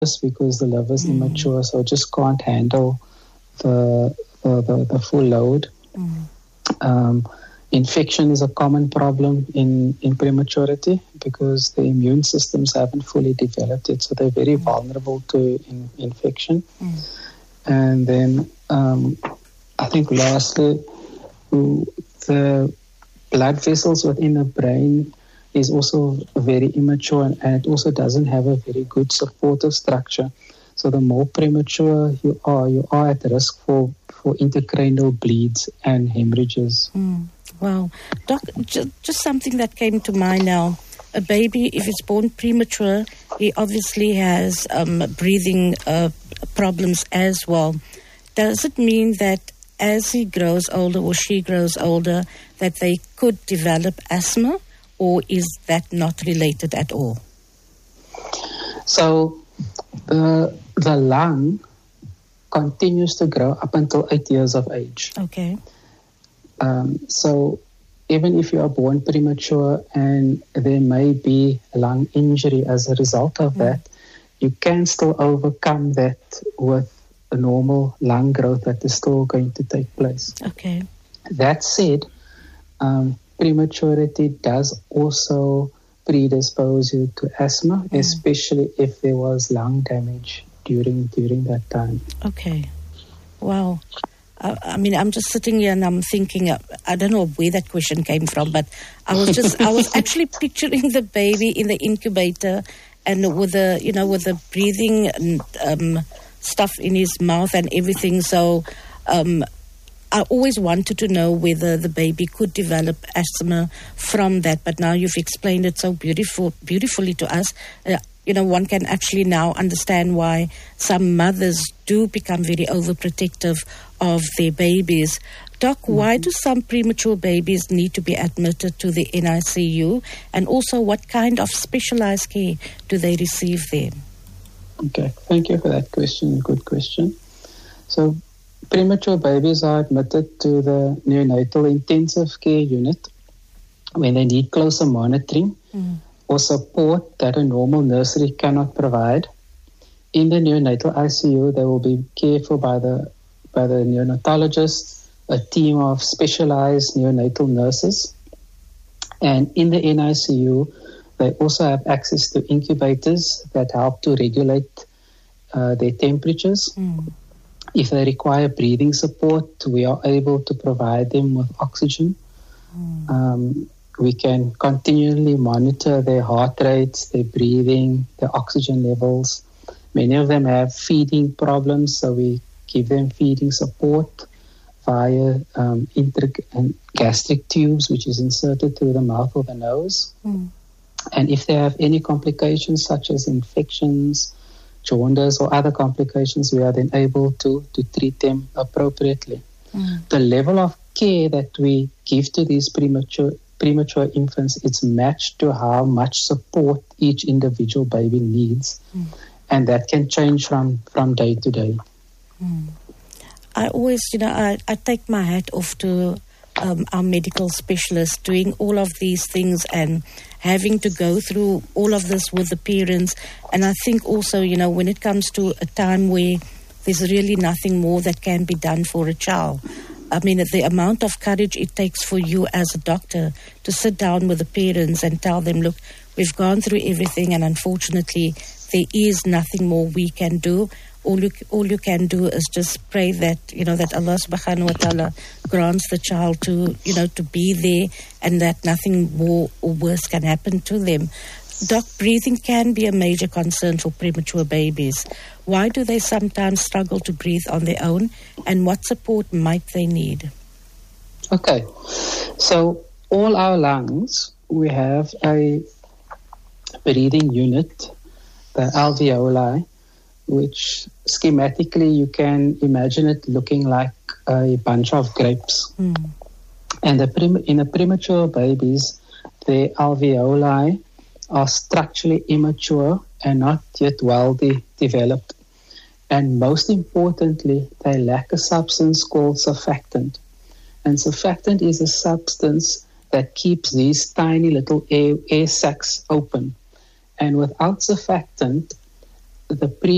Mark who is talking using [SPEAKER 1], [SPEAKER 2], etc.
[SPEAKER 1] mucus because the liver is immature, so it just can't handle the full load. Infection is a common problem in prematurity because the immune systems haven't fully developed yet, so they're very vulnerable to infection. And then I think lastly, the blood vessels within the brain is also very immature, and it also doesn't have a very good supportive structure. So the more premature you are at risk for intracranial bleeds and hemorrhages.
[SPEAKER 2] Wow. Doc, just something that came to mind now. A baby, if it's born premature, he obviously has breathing problems as well. Does it mean that as he grows older or she grows older, that they could develop asthma, or is that not related at all?
[SPEAKER 1] So the lung continues to grow up until 8 years of age.
[SPEAKER 2] Okay.
[SPEAKER 1] So even if you are born premature and there may be lung injury as a result of that, you can still overcome that with a normal lung growth that is still going to take place.
[SPEAKER 2] Okay.
[SPEAKER 1] That said, prematurity does also predispose you to asthma, especially if there was lung damage during that time.
[SPEAKER 2] Okay. Wow. I mean, I'm just sitting here and I'm thinking, I don't know where that question came from, but I was actually picturing the baby in the incubator and with the breathing stuff in his mouth and everything. So I always wanted to know whether the baby could develop asthma from that, but now you've explained it so beautifully to us. One can actually now understand why some mothers do become very overprotective of their babies. Doc, why do some premature babies need to be admitted to the NICU? And also, what kind of specialized care do they receive there?
[SPEAKER 1] Okay, thank you for that question. Good question. So, premature babies are admitted to the neonatal intensive care unit when they need closer monitoring or support that a normal nursery cannot provide. In the neonatal ICU, they will be cared for by the neonatologist, a team of specialized neonatal nurses. And in the NICU, they also have access to incubators that help to regulate their temperatures. If they require breathing support, we are able to provide them with oxygen. We can continually monitor their heart rates, their breathing, their oxygen levels. Many of them have feeding problems, so we give them feeding support via gastric tubes, which is inserted through the mouth or the nose. And if they have any complications such as infections, jaundice or other complications, we are then able to treat them appropriately. The level of care that we give to these premature infants, it's matched to how much support each individual baby needs. And that can change from day to day.
[SPEAKER 2] I always, I take my hat off to our medical specialists doing all of these things and having to go through all of this with the parents. And I think also, when it comes to a time where there's really nothing more that can be done for a child, I mean, the amount of courage it takes for you as a doctor to sit down with the parents and tell them, look, we've gone through everything and unfortunately there is nothing more we can do. All you can do is just pray that, that Allah subhanahu wa ta'ala grants the child to be there and that nothing more or worse can happen to them. Doc, breathing can be a major concern for premature babies. Why do they sometimes struggle to breathe on their own, and what support might they need?
[SPEAKER 1] Okay, so all our lungs, we have a breathing unit, the alveoli, which schematically you can imagine it looking like a bunch of grapes. And in the premature babies, the alveoli are structurally immature and not yet well developed. And most importantly, they lack a substance called surfactant. And surfactant is a substance that keeps these tiny little air sacs open. And without surfactant, the